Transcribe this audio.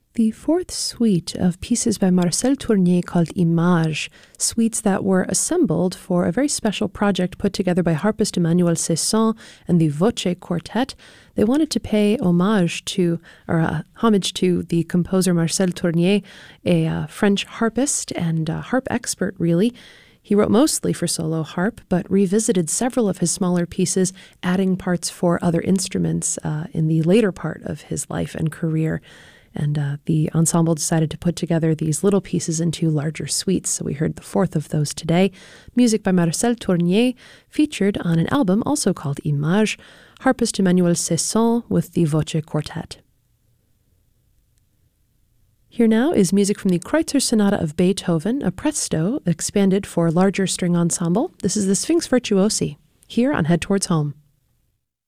The fourth suite of pieces by Marcel Tournier called Images, suites that were assembled for a very special project put together by harpist Emmanuel Cesson and the Voce Quartet. They wanted to pay homage to the composer Marcel Tournier, a French harpist and harp expert, really. He wrote mostly for solo harp, but revisited several of his smaller pieces, adding parts for other instruments in the later part of his life and career. And the ensemble decided to put together these little pieces into larger suites. So we heard the fourth of those today. Music by Marcel Tournier, featured on an album also called Images, harpist Emmanuel Cesson with the Voce Quartet. Here now is music from the Kreutzer Sonata of Beethoven, a presto expanded for larger string ensemble. This is the Sphinx Virtuosi, here on Head Towards Home.